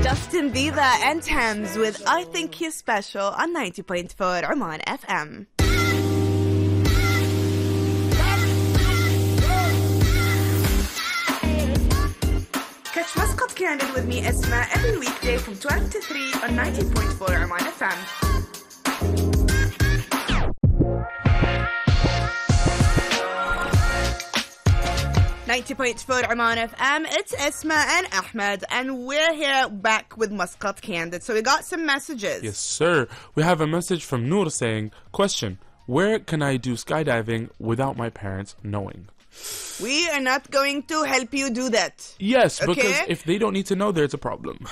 Justin Bieber and Thames with I Think He's Special on 90.4 Oman FM. Catch Muscat Candid with me, Esma, every weekday from 12 to 3 on 90.4 Oman FM. 90.4 Oman FM, it's Esma and Ahmed, and we're here back with Muscat Candid. So we got some messages. Yes, sir. We have a message from Noor saying, question, where can I do skydiving without my parents knowing? We are not going to help you do that. Yes, okay? Because if they don't need to know, there's a problem.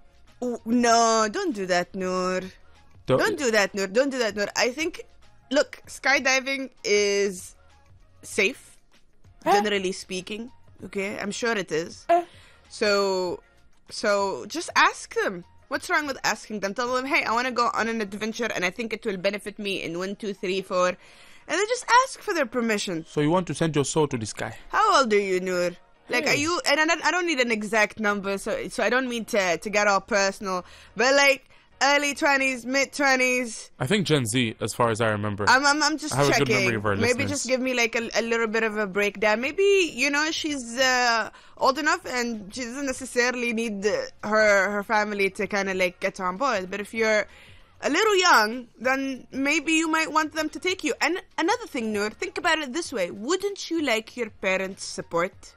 No, don't do that, Noor. Don't do that, Noor. Don't do that, Noor. I think, look, skydiving is safe. Generally speaking, okay, I'm sure it is. So just ask them. What's wrong with asking them? Tell them, hey, I want to go on an adventure, and I think it will benefit me in 1, 2, 3, 4, and then just ask for their permission. So you want to send your soul to the sky? How old are you, Noor? Like, Hey. are you? And I don't need an exact number, so I don't mean to get all personal, but like early 20s, mid 20s. I think Gen Z, as far as I remember. I'm just I have checking. a good memory of our Maybe listeners. just give me like a little bit of a breakdown. Maybe, you know, she's old enough and she doesn't necessarily need her family to kind of like get on board. But if you're a little young, then maybe you might want them to take you. And another thing, Noor, think about it this way. Wouldn't you like your parents' support?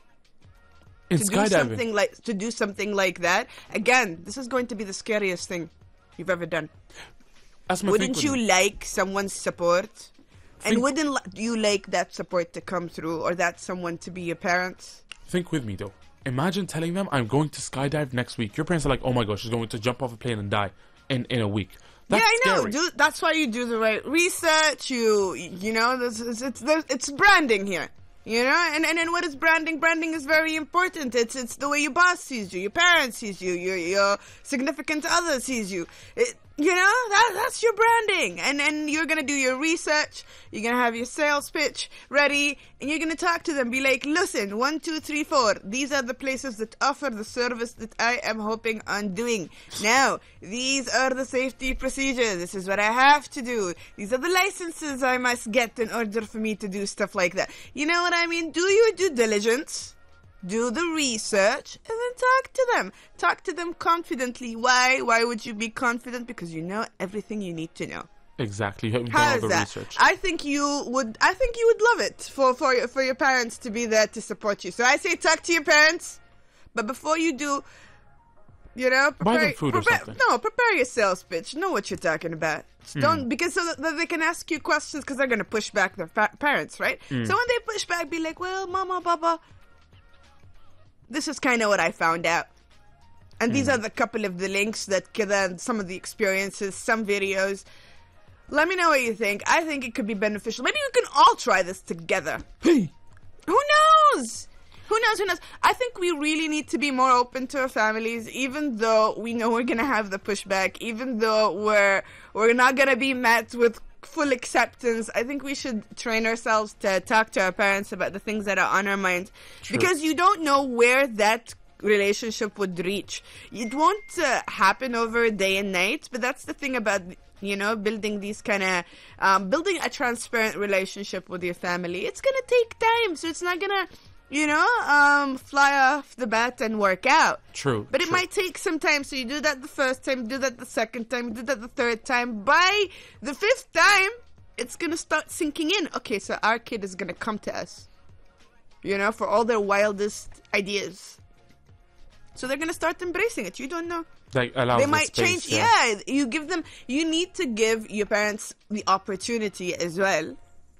In To do something like that. Again, this is going to be the scariest thing you've ever done. Wouldn't you like someone's support? And wouldn't you like that support to come through, or that someone to be your parents? Think with me, though. Imagine telling them, I'm going to skydive next week. Your parents are like, oh my gosh, she's going to jump off a plane and die in a week. That's I know. scary. That's why you do the right research. You know, it's branding here. You know, and what is branding? Branding is very important. It's the way your boss sees you, your parents sees you, your significant other sees you. You know, that's your branding. And you're going to do your research. You're going to have your sales pitch ready. And you're going to talk to them. Be like, listen, 1, 2, 3, 4. These are the places that offer the service that I am hoping on doing. Now, these are the safety procedures. This is what I have to do. These are the licenses I must get in order for me to do stuff like that. You know what I mean? Do your due diligence. Do the research and then talk to them. Talk to them confidently. Why? Why would you be confident? Because you know everything you need to know. Exactly. You have How done all is the that? research. I think you would love it for your parents to be there to support you. So I say talk to your parents, but before you do, you know, buy them food or something. No, prepare your sales pitch. Know what you're talking about. Don't, because so that they can ask you questions, because they're gonna push back their parents, right? So when they push back, be like, well, mama, papa, this is kind of what I found out. And these are the couple of the links that give some of the experiences, some videos. Let me know what you think. I think it could be beneficial. Maybe we can all try this together. Hey! Who knows? Who knows? I think we really need to be more open to our families, even though we know we're going to have the pushback, even though we're not going to be met with full acceptance. I think we should train ourselves to talk to our parents about the things that are on our mind. True. Because you don't know where that relationship would reach. It won't happen over a day and night, but that's the thing about, you know, building these kind of building a transparent relationship with your family. It's gonna take time, so it's not gonna, you know, fly off the bat and work out. True. But it might take some time. So you do that the first time, do that the second time, do that the third time. By the 5th time, it's gonna start sinking in. Okay, so our kid is gonna come to us, you know, for all their wildest ideas. So they're gonna start embracing it. You don't know. Like, allows They the might space, change. Yeah, you need to give your parents the opportunity as well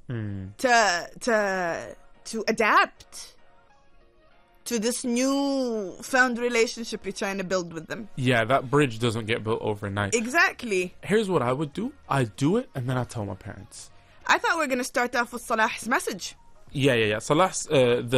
to adapt to this new found relationship you're trying to build with them. Yeah, that bridge doesn't get built overnight. Exactly. Here's what I would do. I do it and then I tell my parents. I thought we were going to start off with Salah's message. Yeah. Salah's the